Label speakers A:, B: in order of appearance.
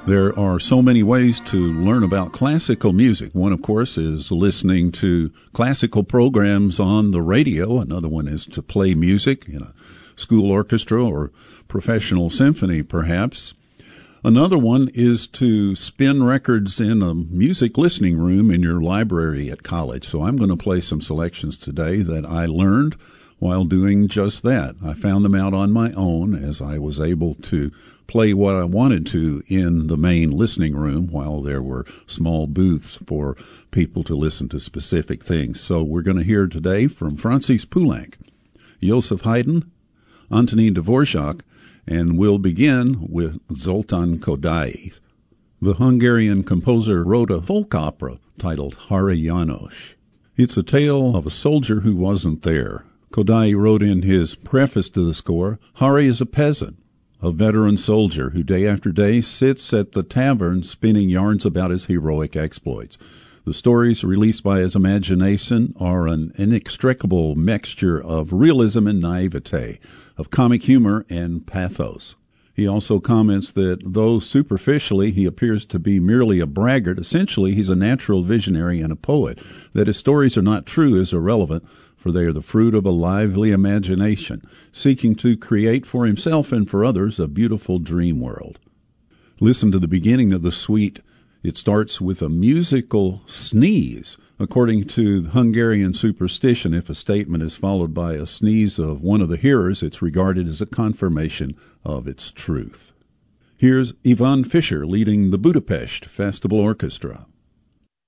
A: There are so many ways to learn about classical music. One, of course, is listening to classical programs on the radio. Another one is to play music in a school orchestra or professional symphony, perhaps. Another one is to spin records in a music listening room in your library at college. So I'm going to play some selections today that I learned while doing just that. I found them out on my own as I was able to play what I wanted to in the main listening room while there were small booths for people to listen to specific things. So we're going to hear today from Francis Poulenc, Joseph Haydn, Antonin Dvorak, and we'll begin with Zoltán Kodály. The Hungarian composer wrote a folk opera titled Hari János. It's a tale of a soldier who wasn't there. Kodály wrote in his preface to the score, Hari is a peasant, a veteran soldier who day after day sits at the tavern spinning yarns about his heroic exploits. The stories released by his imagination are an inextricable mixture of realism and naivete, of comic humor and pathos. He also comments that though superficially he appears to be merely a braggart, essentially he's a natural visionary and a poet. That his stories are not true is irrelevant, for they are the fruit of a lively imagination, seeking to create for himself and for others a beautiful dream world. Listen to the beginning of the suite. It starts with a musical sneeze. According to Hungarian superstition, if a statement is followed by a sneeze of one of the hearers, it's regarded as a confirmation of its truth. Here's Ivan Fischer leading the Budapest Festival Orchestra.